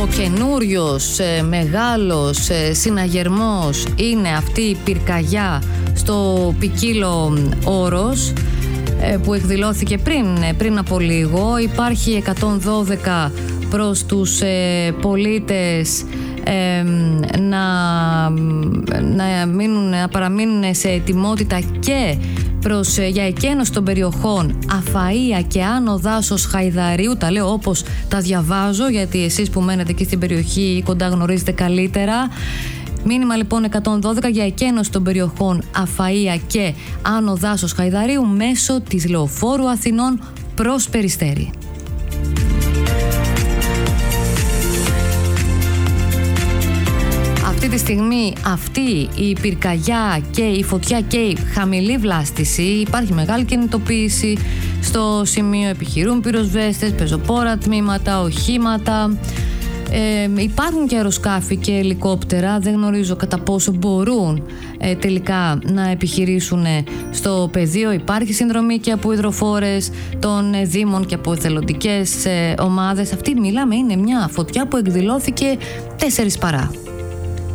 Ο καινούριος μεγάλος συναγερμός είναι αυτή η πυρκαγιά στο Ποικίλο Όρος που εκδηλώθηκε πριν από λίγο. Υπάρχει 112 προς τους πολίτες να παραμείνουν σε ετοιμότητα και για εκένωση των περιοχών Αφαΐα και Άνω Δάσος Χαϊδαρίου. Τα λέω όπως τα διαβάζω, γιατί εσείς που μένετε εκεί στην περιοχή ή κοντά γνωρίζετε καλύτερα. Μήνυμα λοιπόν 112 για εκένωση των περιοχών Αφαΐα και Άνω Δάσος Χαϊδαρίου μέσω της Λεωφόρου Αθηνών προς Περιστέρι. Αυτή τη στιγμή αυτή η πυρκαγιά και η φωτιά και η χαμηλή βλάστηση, υπάρχει μεγάλη κινητοποίηση στο σημείο, επιχειρούν πυροσβέστες, πεζοπόρα τμήματα, οχήματα. Υπάρχουν και αεροσκάφη και ελικόπτερα, δεν γνωρίζω κατά πόσο μπορούν τελικά να επιχειρήσουν στο πεδίο. Υπάρχει συνδρομή και από υδροφόρες των δήμων και από εθελοντικές ομάδες. Αυτή μιλάμε είναι μια φωτιά που εκδηλώθηκε 4 παρά.